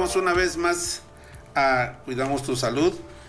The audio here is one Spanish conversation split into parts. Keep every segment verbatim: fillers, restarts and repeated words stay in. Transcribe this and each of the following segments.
regresamos una vez más a Cuidamos tu Salud,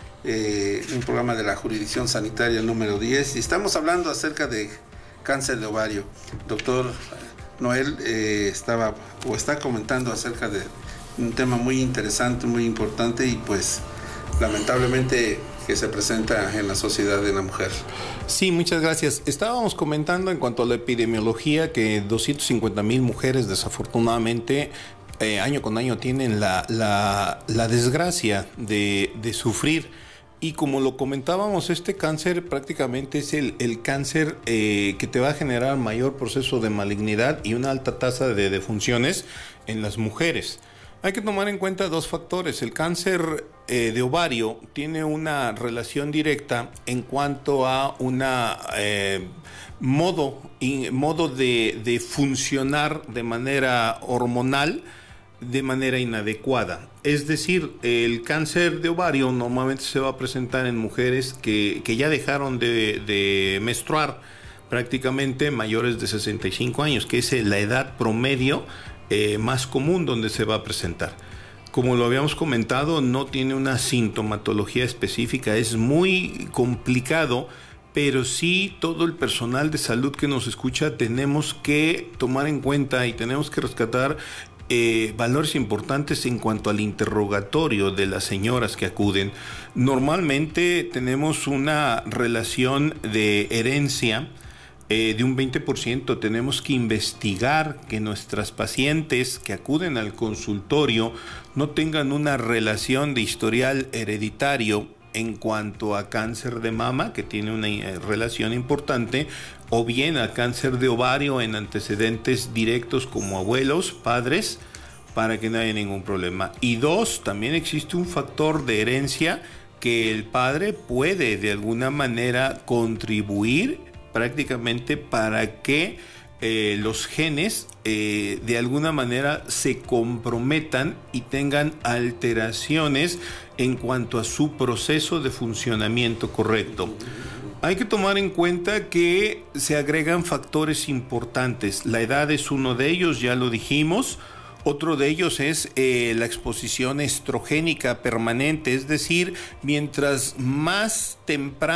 eh, un programa de la Jurisdicción Sanitaria número diez, y estamos hablando acerca de cáncer de ovario. Doctor Noel eh, estaba o está comentando acerca de un tema muy interesante, muy importante, y pues lamentablemente que se presenta en la sociedad de la mujer. Sí, muchas gracias. Estábamos comentando en cuanto a la epidemiología que doscientas cincuenta mil mujeres desafortunadamente eh, año con año tienen la, la, la desgracia de, de sufrir. Y como lo comentábamos, este cáncer prácticamente es el, el cáncer eh, que te va a generar mayor proceso de malignidad y una alta tasa de defunciones en las mujeres. Hay que tomar en cuenta dos factores. El cáncer eh, de ovario tiene una relación directa en cuanto a una eh, modo, y, modo de, de funcionar de manera hormonal de manera inadecuada. Es decir, el cáncer de ovario normalmente se va a presentar en mujeres que, que ya dejaron de, de menstruar, prácticamente mayores de sesenta y cinco años, que es la edad promedio eh, más común donde se va a presentar. Como lo habíamos comentado, no tiene una sintomatología específica, es muy complicado, pero sí todo el personal de salud que nos escucha tenemos que tomar en cuenta y tenemos que rescatar Eh, valores importantes en cuanto al interrogatorio de las señoras que acuden. Normalmente tenemos una relación de herencia eh, de un veinte por ciento. Tenemos que investigar que nuestras pacientes que acuden al consultorio no tengan una relación de historial hereditario en cuanto a cáncer de mama, que tiene una eh, relación importante, o bien a cáncer de ovario en antecedentes directos como abuelos, padres, para que no haya ningún problema. Y dos, también existe un factor de herencia que el padre puede de alguna manera contribuir prácticamente para que eh, los genes eh, de alguna manera se comprometan y tengan alteraciones en cuanto a su proceso de funcionamiento correcto. Hay que tomar en cuenta que se agregan factores importantes. La edad es uno de ellos, ya lo dijimos. Otro de ellos es eh, la exposición estrogénica permanente, es decir, mientras más temprano